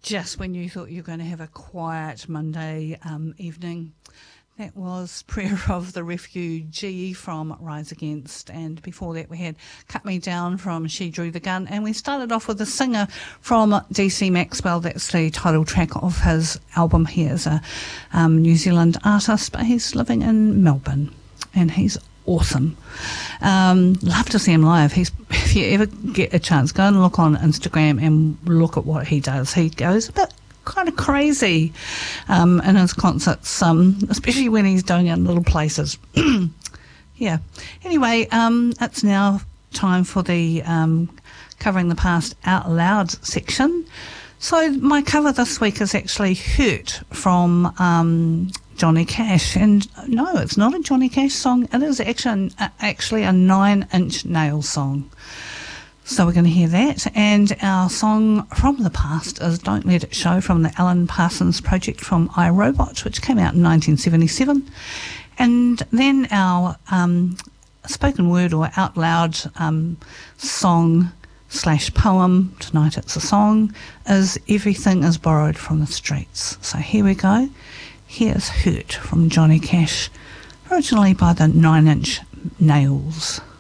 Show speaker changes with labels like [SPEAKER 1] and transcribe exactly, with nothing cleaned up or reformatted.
[SPEAKER 1] just when you thought you were going to have a quiet Monday um, evening. That was Prayer of the Refugee from Rise Against, and before that we had Cut Me Down from She Drew the Gun, and we started off with a singer from D C Maxwell. That's the title track of his album. He is a um, New Zealand artist, but he's living in Melbourne, and he's awesome. Um, love to see him live. He's, if you ever get a chance, go and look on Instagram and look at what he does. He goes a bit kind of crazy um, in his concerts, um, especially when he's doing it in little places. Yeah. Anyway, um, it's now time for the um, Covering the Past Out Loud section. So my cover this week is actually Hurt from um, Johnny Cash. And no, it's not a Johnny Cash song. It is actually, actually a Nine Inch Nails song. So we're going to hear that, and our song from the past is Don't Let It Show from the Alan Parsons Project from iRobot, which came out in nineteen seventy-seven. And then our um, spoken word or out loud um, song slash poem, tonight it's a song, is Everything Is Borrowed from the Streets. So here we go. Here's Hurt from Johnny Cash, originally by the Nine Inch Nails.